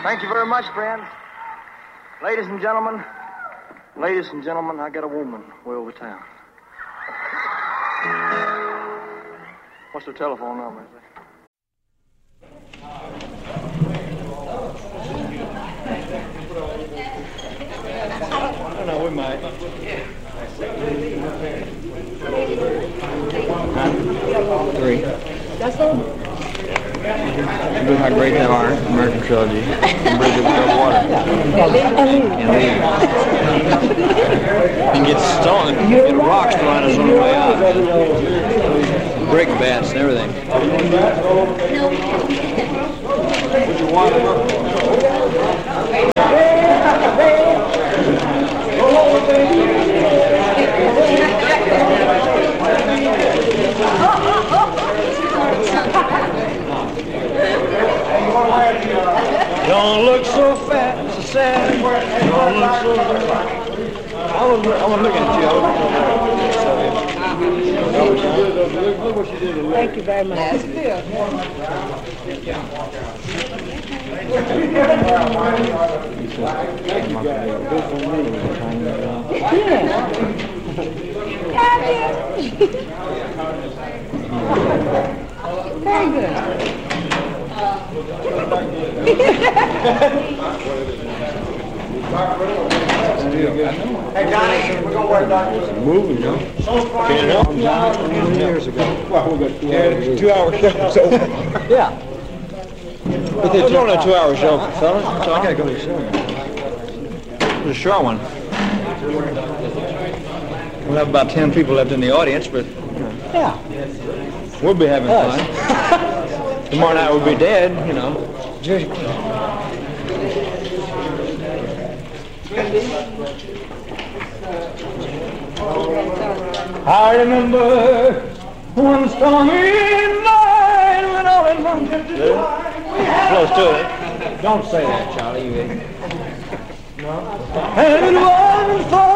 Thank you very much, friends. Ladies and gentlemen, I got a woman way over town. What's the telephone number? I don't know, we might. Three. That's all? Look how great they are, American trilogy. And bridge over water. And leave. And get stoned. Get rocks thrown us on the way out. Break bats and everything. Would you want Don't look so fat, so sad. Don't look so fat. I was looking at you. Look what you did. Thank you very much. That's good. Very good. Hey, Johnny, we're going to work on this. Moving, you know. Can't help John, 20 years ago. Well, we got 2 hours. 2 hour show. So. Yeah. But it's only a 2 hour show, fellas. So I gotta go to the show. It's a short one. We'll have about 10 people left in the audience, but yeah, we'll be having fun. Tomorrow night we'll be dead, you know. I remember one stormy night when all in London. Close to it. Don't say that, Charlie. You idiot. And it wasn't for